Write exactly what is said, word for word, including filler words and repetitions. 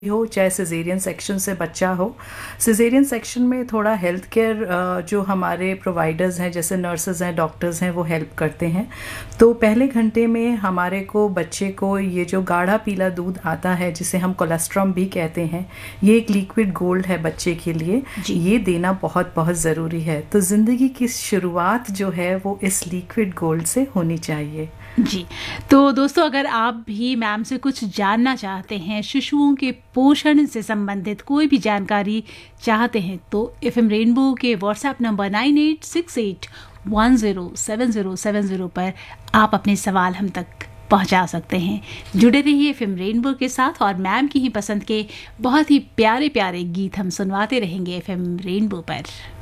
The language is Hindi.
हो, चाहे सिजेरियन सेक्शन से बच्चा हो। सिजेरियन सेक्शन में थोड़ा हेल्थ केयर जो हमारे प्रोवाइडर्स हैं, जैसे नर्सेज हैं, डॉक्टर्स हैं, वो हेल्प करते हैं। तो पहले घंटे में हमारे को बच्चे को ये जो गाढ़ा पीला दूध आता है, जिसे हम कोलेस्ट्रॉम भी कहते हैं, ये एक लिक्विड गोल्ड है बच्चे के लिए, ये देना बहुत बहुत ज़रूरी है। तो ज़िंदगी की शुरुआत जो है वो इस लिक्विड गोल्ड से होनी चाहिए। जी, तो दोस्तों, अगर आप भी मैम से कुछ जानना चाहते हैं, शिशुओं के पोषण से संबंधित कोई भी जानकारी चाहते हैं, तो एफएम रेनबो के WhatsApp number nine eight six eight one zero seven zero seven zero पर आप अपने सवाल हम तक पहुंचा सकते हैं। जुड़े रहिए एफएम रेनबो के साथ और मैम की ही पसंद के बहुत ही प्यारे प्यारे गीत हम सुनवाते रहेंगे एफएम रेनबो पर।